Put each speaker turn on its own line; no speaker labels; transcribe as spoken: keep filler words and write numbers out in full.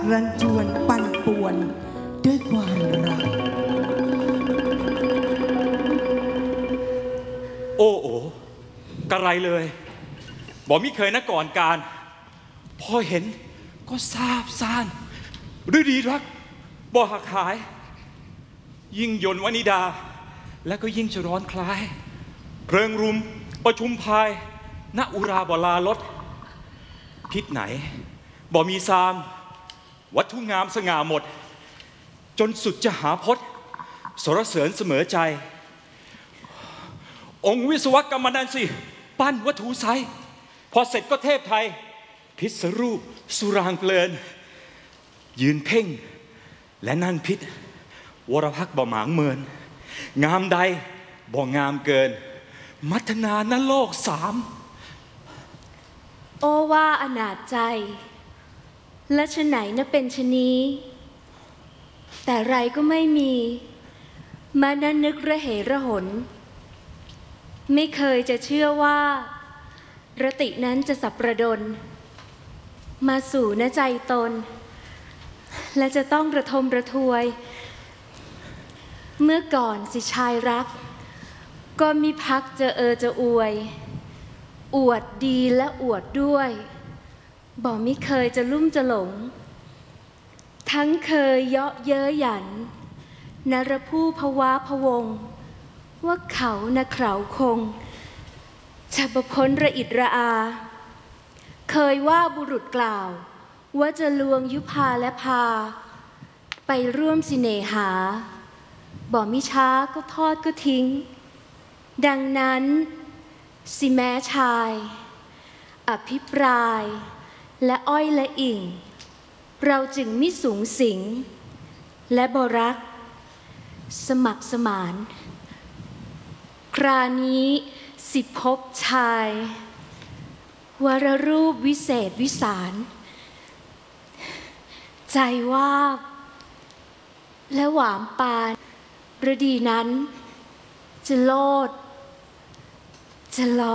รันจวนปั่นป่วนด้วยความรัก
โอ้โอ้กระไรเลยบอกมิเคยนะก่อนการพอเห็นก็ซาบซ่านด้วยดีรักบ่หักหายยิ่งยนต์วนิดาและก็ยิ่งจะร้อนคล้ายเพลิงรุมประชุมพายณอุราบลาลดพิษไหนบ่มีซามวัตถุงามสง่าหมดจนสุดจะหาพจน์สรเสริญเสมอใจองค์วิศวกรรมนันสิปั้นวัตถุไซพอเสร็จก็เทพไทยพิษรูปสุรางเพลินยืนเพ่งและนั่นพิษวรพักบ่หมางเมินงามใดบ่งามเกินมัทนานโลกสาม
โอว่าอนาจใจและชะไหนนะเป็นชะนี้แต่ไรก็ไม่มีมานั้นนึกระเหระหนไม่เคยจะเชื่อว่ารตินั้นจะสับประดนมาสู่ณใจตนและจะต้องระทมระทวยเมื่อก่อนสิชายรักก็มีพักจะเออจะอวยอวดดีและอวดด้วยบอกไม่เคยจะลุ่มจะหลงทั้งเคยเยาะเย้ยหยันนรผู้ภวะพวงว่าเขานะเขาคงจะประพ้นระอิดระอาเคยว่าบุรุษกล่าวว่าจะลวงยุพาและพาไปร่วมสิเนหาบอกมิช้าก็ทอดก็ทิ้งดังนั้นสิแม้ชายอภิปรายและอ้อยและอิ่งเราจึงมิสูงสิงและบรักสมัครสมานครานี้สิพบชายวรรูปวิเศษวิสารใจว่าและหวามปานฤดีนั้นจะโลดจะลอ